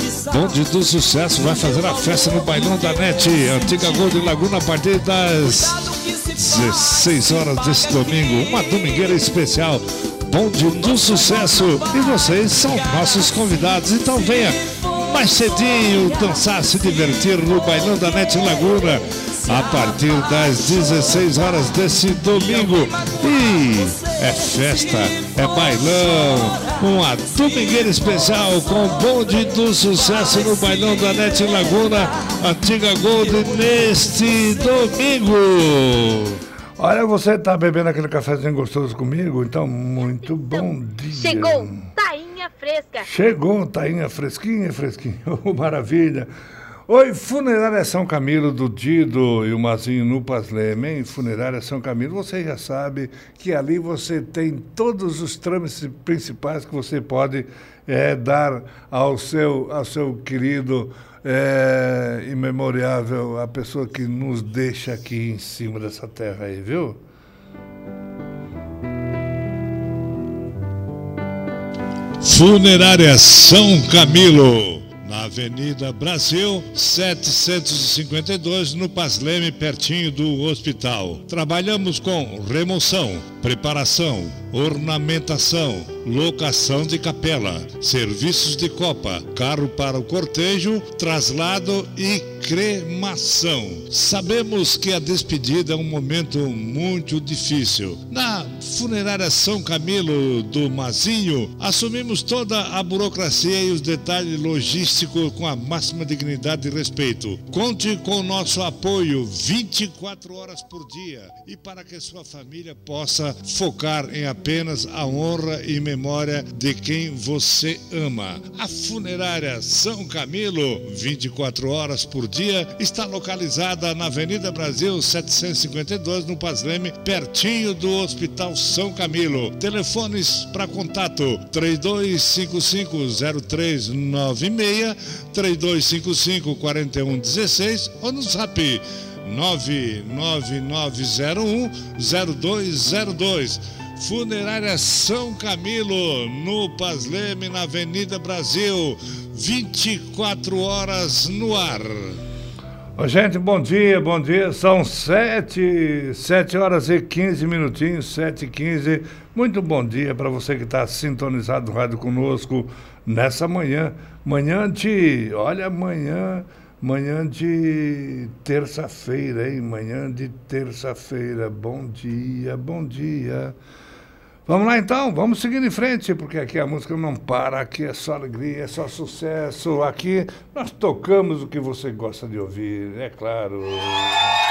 Bonde do Sucesso vai fazer a festa no Bailão da NET, Antiga Golden Laguna, a partir das 16 horas desse domingo. Uma domingueira especial, Bonde do Sucesso. E vocês são nossos convidados, então venha mais cedinho dançar, se divertir no Bailão da NET Laguna, a partir das 16 horas desse domingo. E é festa, é bailão, uma domingueira especial com Bonde do Sucesso no Bailão da NET Laguna, Antiga Golden, neste domingo. Olha, você tá bebendo aquele cafezinho gostoso comigo? Então, muito bom dia. Chegou tainha fresca. Chegou tainha fresquinha, fresquinha. Oh, maravilha. Oi, Funerária São Camilo do Dido e o Mazinho no Pasleme, hein? Funerária São Camilo, você já sabe que ali você tem todos os trâmites principais que você pode dar ao seu querido imemoriável, a pessoa que nos deixa aqui em cima dessa terra aí, viu? Funerária São Camilo, na Avenida Brasil, 752, no Pasleme, pertinho do hospital. Trabalhamos com remoção, preparação, ornamentação, locação de capela, serviços de copa, carro para o cortejo, traslado e cremação. Sabemos que a despedida é um momento muito difícil. Na Funerária São Camilo do Mazinho, assumimos toda a burocracia e os detalhes logísticos com a máxima dignidade e respeito. Conte com o nosso apoio 24 horas por dia e para que sua família possa focar em apenas a honra e memória de quem você ama. A Funerária São Camilo, 24 horas por dia, está localizada na Avenida Brasil 752, no Pasleme, pertinho do Hospital São Camilo. Telefones para contato: 3255-0396, 3255-4116 ou no Zap 99901-0202. Funerária São Camilo, no Pasleme, na Avenida Brasil, 24 horas no ar. Ô, gente, bom dia, são 7 horas e 15 minutinhos, 7h15. Muito bom dia para você que está sintonizado no rádio conosco nessa manhã de terça-feira, hein? Manhã de terça-feira. Bom dia, bom dia. Vamos lá então, vamos seguindo em frente, porque aqui a música não para, aqui é só alegria, é só sucesso. Aqui nós tocamos o que você gosta de ouvir, é claro.